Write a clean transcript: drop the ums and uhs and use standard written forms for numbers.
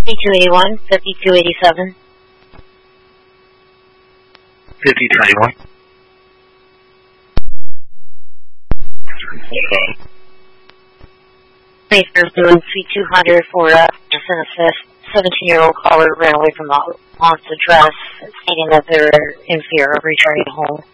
5281, 5287. 5281. Mayfair's doing C200 for innocent assist. 17-year-old caller ran away from the aunt's address, stating that they're in fear of returning home.